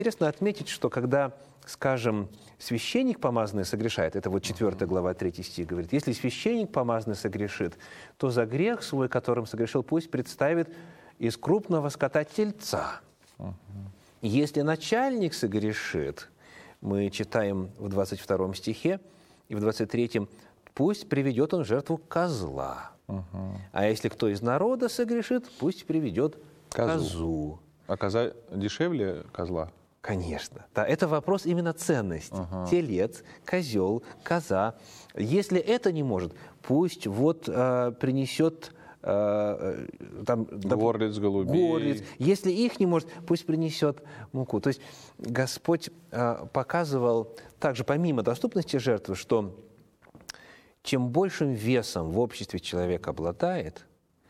Интересно отметить, что когда, скажем, священник помазанный согрешает, это вот 4 глава 3 стих говорит, если священник помазанный согрешит, то за грех свой, которым согрешил, пусть представит из крупного скота тельца. Если начальник согрешит, мы читаем в 22 стихе и в 23, пусть приведет он жертву козла. А если кто из народа согрешит, пусть приведет козу. А коза дешевле козла? Конечно. Да, это вопрос именно ценности. Телец, козел, коза. Если это не может, пусть вот принесет горлиц, голубей. Горлиц. Если их не может, пусть принесет муку. То есть Господь показывал также, помимо доступности жертвы, что чем большим весом в обществе человек обладает,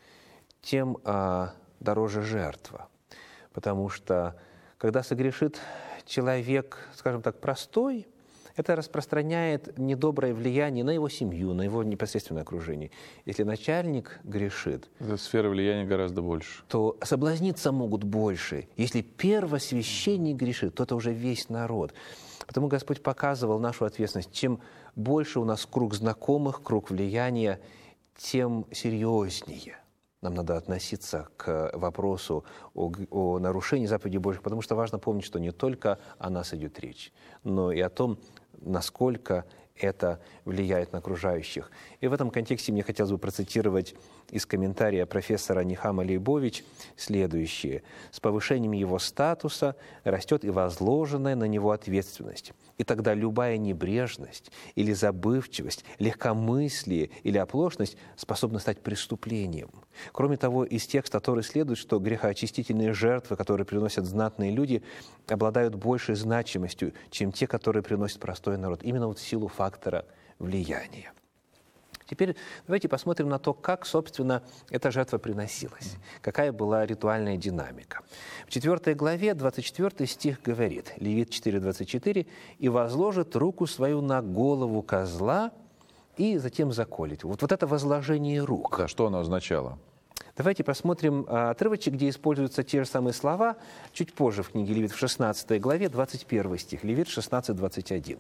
тем дороже жертва. Потому что когда согрешит человек, скажем так, простой, это распространяет недоброе влияние на его семью, на его непосредственное окружение. Если начальник грешит, сфера влияния гораздо больше, то соблазниться могут больше. Если первосвященник грешит, то это уже весь народ. Потому Господь показывал нашу ответственность. Чем больше у нас круг знакомых, круг влияния, тем серьезнее нам надо относиться к вопросу о нарушении заповедей Божьих, потому что важно помнить, что не только о нас идет речь, но и о том, насколько это влияет на окружающих. И в этом контексте мне хотелось бы процитировать из комментария профессора Нихама Лейбович следующее. «С повышением его статуса растет и возложенная на него ответственность. И тогда любая небрежность или забывчивость, легкомыслие или оплошность способны стать преступлением. Кроме того, из текста Торы следует, что грехоочистительные жертвы, которые приносят знатные люди, обладают большей значимостью, чем те, которые приносит простой народ. Именно вот в силу фактора влияния». Теперь давайте посмотрим на то, как, собственно, эта жертва приносилась, какая была ритуальная динамика. В 4 главе 24 стих говорит, Левит 4:24, «И возложит руку свою на голову козла, и затем заколет». Вот это возложение рук. Да, что оно означало? Давайте посмотрим отрывочек, где используются те же самые слова, чуть позже в книге Левит, в 16 главе, 21 стих, Левит 16:21.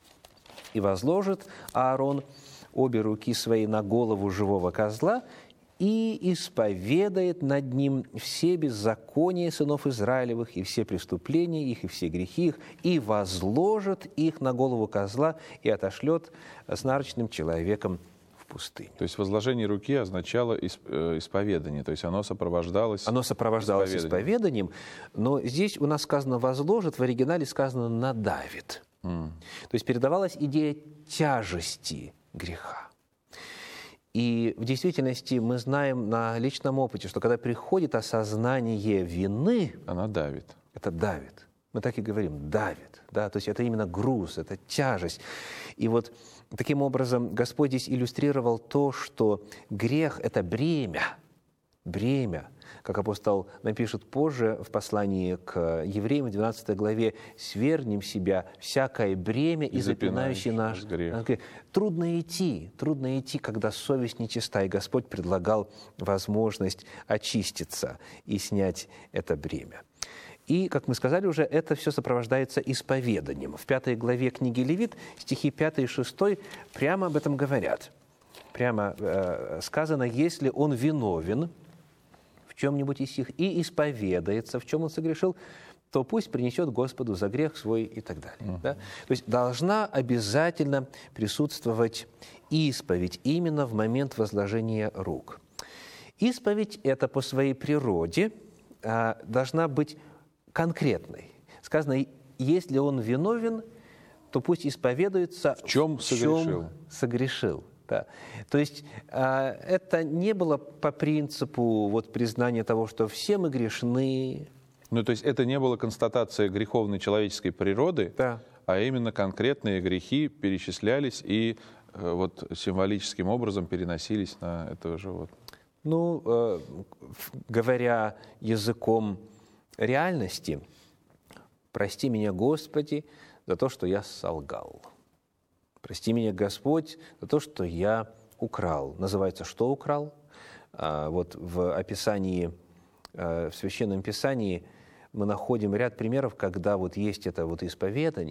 «И возложит Аарон обе руки свои на голову живого козла и исповедает над ним все беззакония сынов Израилевых, и все преступления их, и все грехи их, и возложит их на голову козла, и отошлет с нарочным человеком в пустыню». То есть возложение руки означало исповедание, то есть оно сопровождалось исповеданием, но здесь у нас сказано «возложит», в оригинале сказано «надавит». То есть передавалась идея тяжести греха. И в действительности мы знаем на личном опыте, что когда приходит осознание вины, она давит. Это давит. Мы так и говорим, давит. Да? То есть это именно груз, это тяжесть. И вот таким образом Господь здесь иллюстрировал то, что грех – это бремя. Бремя. Как апостол напишет позже в послании к евреям, в 12 главе, «Свергнем себя всякое бремя и запинающее наш грех». Трудно идти, когда совесть нечиста, и Господь предлагал возможность очиститься и снять это бремя. И, как мы сказали уже, это все сопровождается исповеданием. В 5 главе книги Левит, стихи 5 и 6 прямо об этом говорят. Прямо сказано, если он виновен в чем-нибудь из них и исповедается, в чем он согрешил, то пусть принесет Господу за грех свой и так далее. Да? То есть должна обязательно присутствовать исповедь именно в момент возложения рук. Исповедь это по своей природе должна быть конкретной. Сказано, если он виновен, то пусть исповедуется, в чем согрешил. Да. То есть это не было по принципу признания того, что все мы грешны. Ну, то есть это не было констатация греховной человеческой природы, да, а именно конкретные грехи перечислялись и символическим образом переносились на этого животного. Ну, говоря языком реальности, прости меня, Господи, за то, что я солгал. Прости меня, Господь, за то, что я украл. Называется, что украл? В описании, в Священном Писании мы находим ряд примеров, когда вот есть это вот исповедание,